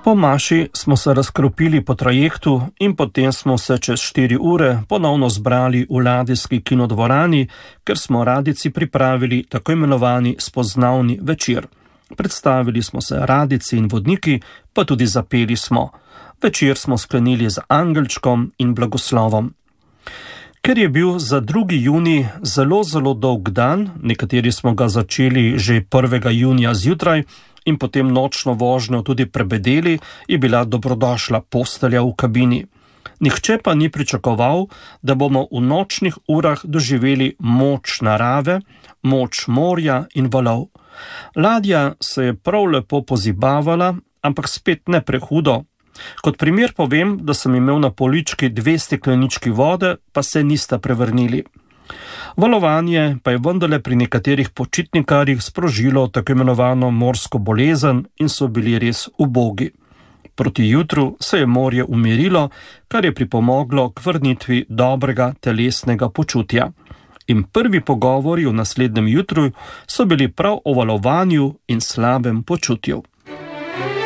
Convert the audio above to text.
Po maši smo se razkropili po trajektu in potem smo se čez 4 ure ponovno zbrali v ladijski kinodvorani, ker smo radijci pripravili tako imenovani spoznavni večer. Predstavili smo se radijci in vodniki, pa tudi zapeli smo. Večer smo sklenili z angelčkom in blagoslovom. Ker je bil za 2. junij zelo dolg dan, nekateri smo ga začeli že 1. junija zjutraj in potem nočno vožnjo tudi prebedeli, je bila dobrodošla postelja v kabini. Nihče pa ni pričakoval, da bomo v nočnih urah doživeli moč narave, moč morja in valov. Ladja se je prav lepo pozibavala, ampak spet ne prehudo. Kot primer povem, da sem imel na polički 2 steklenički vode, pa se nista prevrnili. Valovanje pa je vendarle pri nekaterih počitnikarjih sprožilo tako imenovano morsko bolezen in so bili res ubogi. Proti jutru se je morje umirilo, kar je pripomoglo k vrnitvi dobrega telesnega počutja. In prvi pogovori v naslednjem jutru so bili prav o valovanju in slabem počutju.